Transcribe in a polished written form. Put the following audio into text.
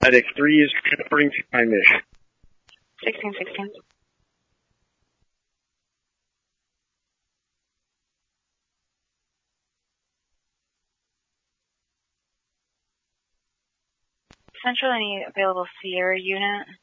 Medic 3 is transporting to my mission. 1616. Central, any available Sierra unit?